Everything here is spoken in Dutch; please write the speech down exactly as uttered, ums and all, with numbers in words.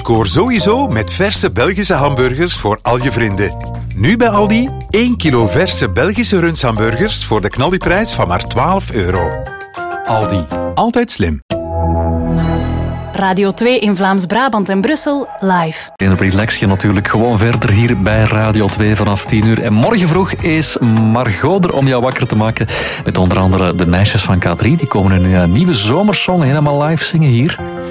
Scoor sowieso met verse Belgische hamburgers voor al je vrienden. Nu bij Aldi één kilo verse Belgische rundshamburgers voor de knaldiprijs van maar twaalf euro. Aldi, altijd slim. Radio twee in Vlaams-Brabant en Brussel, live. En relax je natuurlijk gewoon verder hier bij Radio twee vanaf tien uur. En morgen vroeg is Margot er om jou wakker te maken. Met onder andere de meisjes van K drie. Die komen een nieuwe zomersong helemaal live zingen hier.